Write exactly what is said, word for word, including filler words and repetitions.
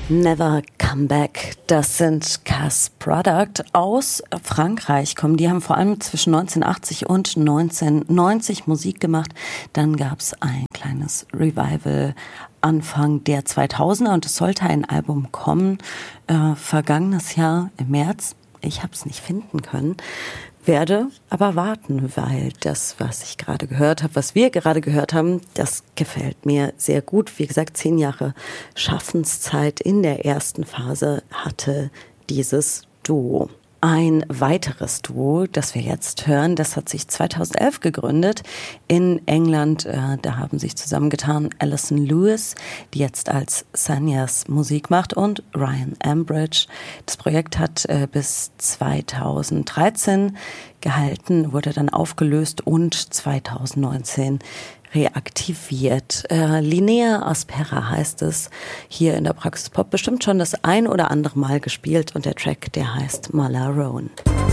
Never Come Back, das sind Cass Product aus Frankreich kommen. Die haben vor allem zwischen neunzehnhundertachtzig und neunzehnhundertneunzig Musik gemacht. Dann gab es ein kleines Revival Anfang der zweitausender und es sollte ein Album kommen, äh, vergangenes Jahr im März. Ich habe es nicht finden können. Werde aber warten, weil das, was ich gerade gehört habe, was wir gerade gehört haben, das gefällt mir sehr gut. Wie gesagt, zehn Jahre Schaffenszeit in der ersten Phase hatte dieses Duo. Ein weiteres Duo, das wir jetzt hören, das hat sich zweitausendelf gegründet in England. Äh, da haben sich zusammengetan Alison Lewis, die jetzt als Sanyas Musik macht, und Ryan Ambridge. Das Projekt hat äh, bis zweitausenddreizehn gehalten, wurde dann aufgelöst und zweitausendneunzehn reaktiviert. Äh, Linnea Aspera heißt es, hier in der Praxis Pop bestimmt schon das ein oder andere Mal gespielt und der Track, der heißt Malarone.